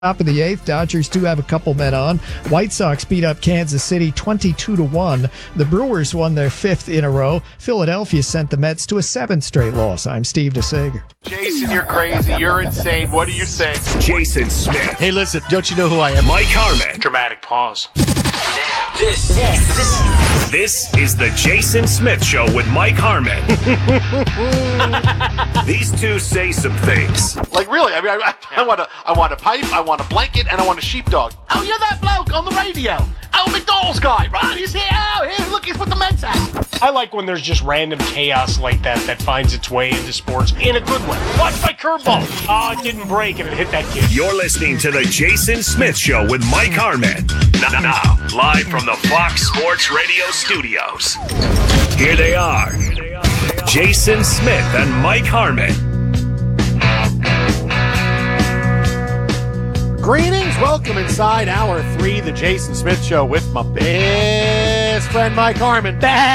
Top of the eighth, Dodgers do have a couple men on. White Sox beat up Kansas City 22-1. The Brewers won their fifth in a row. Philadelphia sent the Mets to a seventh straight loss. I'm Steve DeSager. Jason, you're crazy. You're insane. What do you say? Jason Smith. Hey, listen, don't you know who I am? Mike Harmon. Dramatic pause. This is the Jason Smith Show with Mike Harmon. These two say some things. Like, really, I mean, I want a pipe, I want a blanket, and I want a sheepdog. Oh, you're that bloke on the radio. Oh, McDonald's guy, right? He's here. Oh, here, look, he's with the Mets hat. I like when there's just random chaos like that finds its way into sports in a good way. Watch my curveball. Oh, it didn't break and it hit that kid. You're listening to the Jason Smith Show with Mike Harmon. Now, live from the Fox Sports Radio studios. Here they are, Jason Smith and Mike Harmon. Greetings, welcome inside Hour 3, the Jason Smith Show with my best friend Mike Harmon.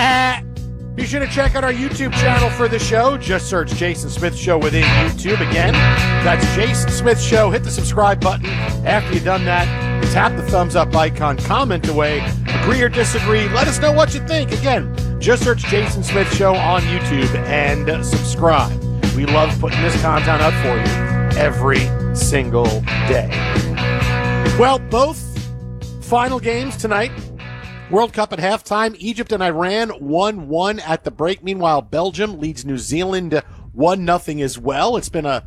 Be sure to check out our YouTube channel for the show. Just search Jason Smith Show within YouTube. Again, that's Jason Smith Show. Hit the subscribe button. After you've done that, tap the thumbs up icon, comment away, agree or disagree. Let us know what you think. Again, just search Jason Smith Show on YouTube and subscribe. We love putting this content up for you every single day. Well, both final games tonight. World Cup at halftime. Egypt and Iran 1-1 at the break. Meanwhile, Belgium leads New Zealand 1-0 as well. It's been a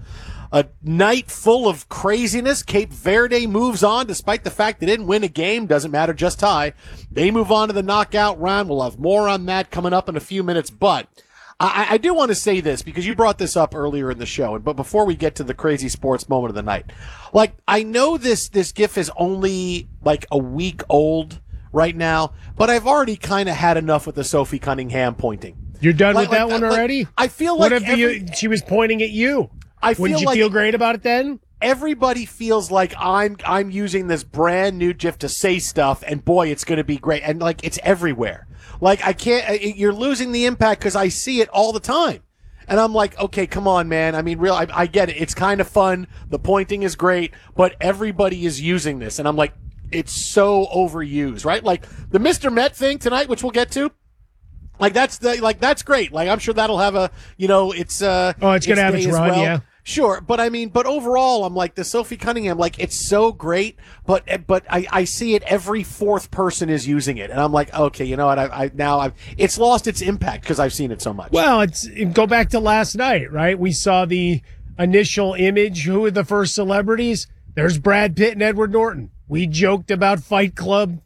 night full of craziness. Cape Verde moves on despite the fact they didn't win a game. Doesn't matter, just tie. They move on to the knockout round. We'll have more on that coming up in a few minutes. But I do want to say this because you brought this up earlier in the show. But before we get to the crazy sports moment of the night, like, I know this GIF is only like a week old right now, but I've already kind of had enough with the Sophie Cunningham pointing. You're done with that one already? I feel like she was pointing at you. Wouldn't you feel great about it then? Everybody feels like I'm using this brand new GIF to say stuff, and boy, it's going to be great. And like, it's everywhere. Like, I can't. You're losing the impact because I see it all the time, and I'm like, okay, come on, man. I mean, I get it. It's kind of fun. The pointing is great, but everybody is using this, and I'm like, it's so overused, right? Like the Mr. Met thing tonight, which we'll get to. Like that's great. Like, I'm sure that'll have a, it's it's going to have its run, well. Yeah. Sure, but overall, I'm like, the Sophie Cunningham, like, it's so great, but I see it, every fourth person is using it, and I'm like, okay, you know what, it's lost its impact because I've seen it so much. Well, go back to last night, right? We saw the initial image. Who are the first celebrities? There's Brad Pitt and Edward Norton. We joked about Fight Club,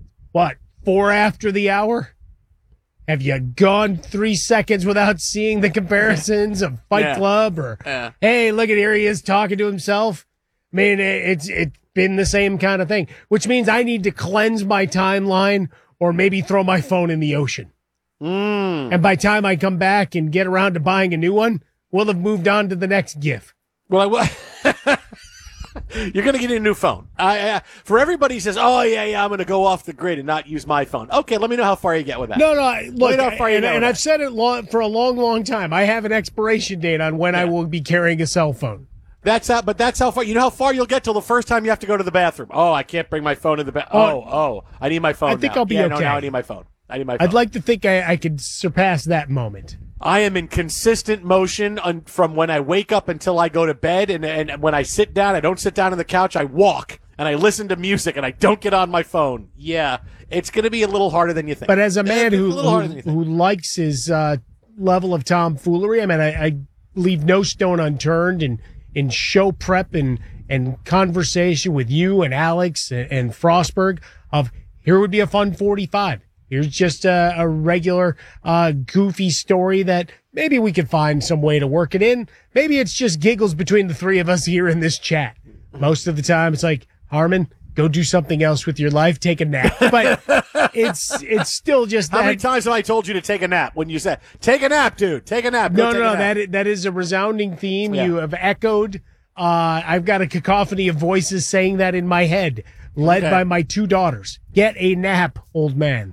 4 after the hour? Have you gone 3 seconds without seeing the comparisons of Fight Club? Or, hey, look at here, he is talking to himself. I mean, it's been the same kind of thing, which means I need to cleanse my timeline or maybe throw my phone in the ocean. And by the time I come back and get around to buying a new one, we'll have moved on to the next GIF. Well, I will. You're going to get a new phone. For everybody who says, oh, yeah, I'm going to go off the grid and not use my phone. Okay, let me know how far you get with that. No, look, I've said it for a long, long time. I have an expiration date on when I will be carrying a cell phone. That's how far. You know how far you'll get till the first time you have to go to the bathroom. Oh, I can't bring my phone to the bathroom. I need my phone I think now. I'll be okay. No, now I need my phone. I'd like to think I could surpass that moment. I am in consistent motion from when I wake up until I go to bed, and when I sit down, I don't sit down on the couch. I walk, and I listen to music, and I don't get on my phone. Yeah, it's going to be a little harder than you think. But as a man who likes his level of tomfoolery, I mean, I leave no stone unturned in show prep and conversation with you and Alex and Frostberg of here would be a fun 45. Here's just a regular, goofy story that maybe we could find some way to work it in. Maybe it's just giggles between the three of us here in this chat. Most of the time, it's like, Harmon, go do something else with your life. Take a nap. But it's still just that. How many times have I told you to take a nap when you said, take a nap, dude, take a nap. No, that is a resounding theme. Yeah. You have echoed. I've got a cacophony of voices saying that in my head, led by my two daughters. Get a nap, old man.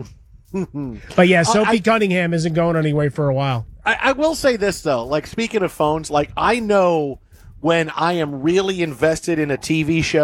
But yeah, Sophie Cunningham isn't going anywhere for a while. I will say this, though. Like, speaking of phones, like, I know when I am really invested in a TV show